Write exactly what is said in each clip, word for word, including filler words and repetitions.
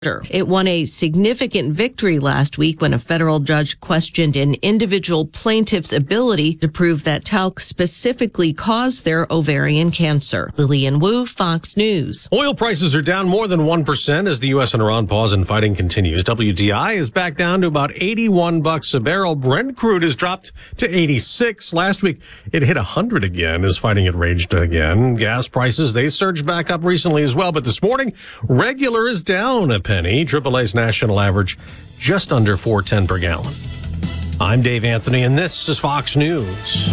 It won a significant victory last week when a federal judge questioned an individual plaintiff's ability to prove that talc specifically caused their ovarian cancer. Lillian Wu, Fox News. Oil prices are down more than one percent as the U S and Iran pause and fighting continues. W T I is back down to about eighty-one bucks a barrel. Brent crude has dropped to eighty-six. Last week, it hit one hundred again as fighting had raged again. Gas prices, they surged back up recently as well. But this morning, regular is down a penny. triple A's national average just under four ten per gallon. I'm Dave Anthony, and this is Fox News.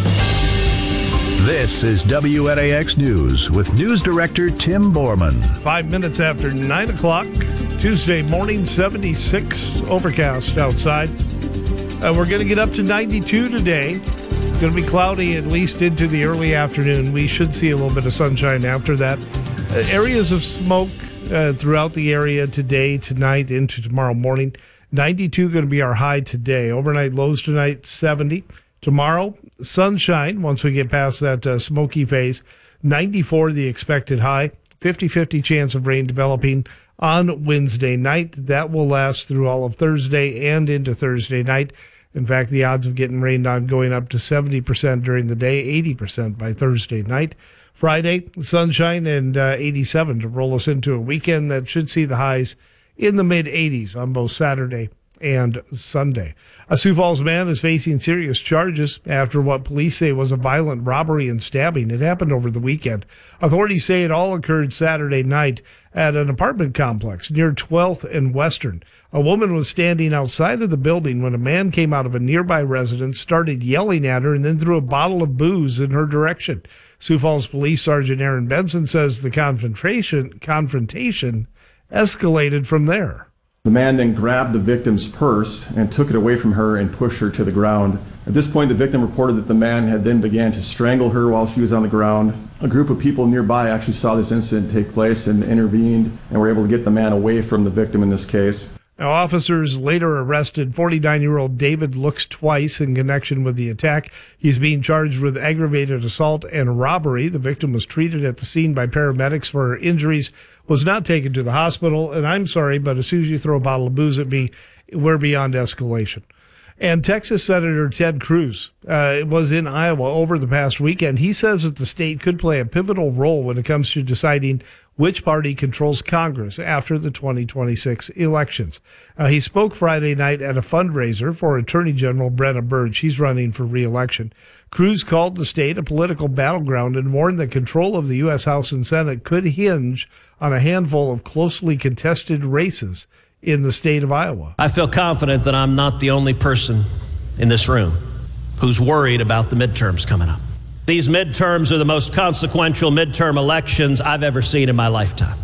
This is W N A X News with News Director Tim Borman. Five minutes after nine o'clock, Tuesday morning, seventy-six, overcast outside. Uh, we're going to get up to ninety-two today. It's going to be cloudy at least into the early afternoon. We should see a little bit of sunshine after that. Uh, areas of smoke Uh, throughout the area today, tonight, into tomorrow morning. ninety-two going to be our high today. Overnight lows tonight, seventy. Tomorrow, sunshine once we get past that uh, smoky phase. ninety-four the expected high. fifty-fifty chance of rain developing on Wednesday night. That will last through all of Thursday and into Thursday night. In fact, the odds of getting rained on going up to seventy percent during the day, eighty percent by Thursday night. Friday, sunshine and uh, eighty-seven to roll us into a weekend that should see the highs in the mid-eighties on both Saturday and Sunday. A Sioux Falls man is facing serious charges after what police say was a violent robbery and stabbing. It happened over the weekend. Authorities say it all occurred Saturday night at an apartment complex near twelfth and Western. A woman was standing outside of the building when a man came out of a nearby residence, started yelling at her, and then threw a bottle of booze in her direction. Sioux Falls Police Sergeant Aaron Benson says the confrontation confrontation escalated from there. The man then grabbed the victim's purse and took it away from her and pushed her to the ground. At this point, the victim reported that the man had then began to strangle her while she was on the ground. A group of people nearby actually saw this incident take place and intervened and were able to get the man away from the victim in this case. Now, officers later arrested forty-nine-year-old David Looks twice in connection with the attack. He's being charged with aggravated assault and robbery. The victim was treated at the scene by paramedics for her injuries, was not taken to the hospital. And I'm sorry, but as soon as you throw a bottle of booze at me, we're beyond escalation. And Texas Senator Ted Cruz uh, was in Iowa over the past weekend. He says that the state could play a pivotal role when it comes to deciding which party controls Congress after the twenty twenty-six elections. Uh, he spoke Friday night at a fundraiser for Attorney General Brenna Burge. He's running for re-election. Cruz called the state a political battleground and warned that control of the U S House and Senate could hinge on a handful of closely contested races in the state of Iowa. I feel confident that I'm not the only person in this room who's worried about the midterms coming up. These midterms are the most consequential midterm elections I've ever seen in my lifetime.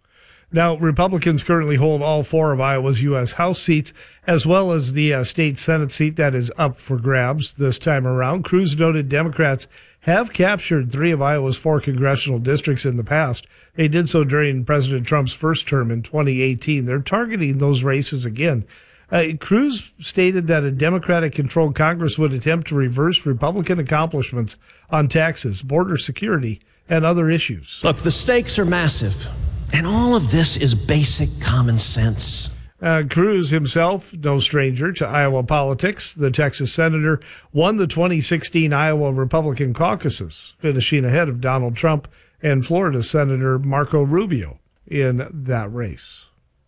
Now, Republicans currently hold all four of Iowa's U S House seats, as well as the uh, state Senate seat that is up for grabs this time around. Cruz noted Democrats have captured three of Iowa's four congressional districts in the past. They did so during President Trump's first term in twenty eighteen. They're targeting those races again. Uh, Cruz stated that a Democratic-controlled Congress would attempt to reverse Republican accomplishments on taxes, border security, and other issues. Look, the stakes are massive, and all of this is basic common sense. Uh, Cruz himself, no stranger to Iowa politics. The Texas senator won the twenty sixteen Iowa Republican caucuses, finishing ahead of Donald Trump and Florida Senator Marco Rubio in that race.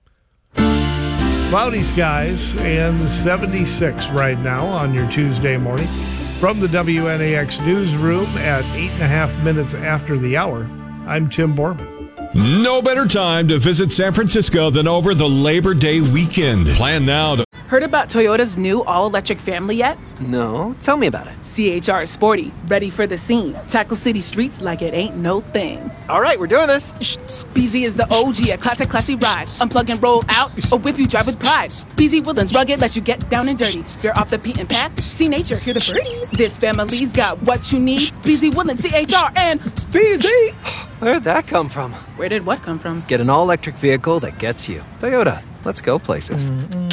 Cloudy skies and seventy-six right now on your Tuesday morning. From the W N A X newsroom at eight and a half minutes after the hour, I'm Tim Borman. No better time to visit San Francisco than over the Labor Day weekend. Plan now to... Heard about Toyota's new all-electric family yet? No. Tell me about it. C H R is sporty, ready for the scene. Tackle city streets like it ain't no thing. All right, we're doing this. B Z is the O G, a classic, classy ride. Unplug and roll out, or whip you drive with pride. B Z Woodlands rugged, let you get down and dirty. You're off the beaten path, see nature, hear the birds. This family's got what you need. B Z Woodlands, C H R, and B Z. Where'd that come from? Where did what come from? Get an all-electric vehicle that gets you. Toyota. Let's go places. Mm-mm.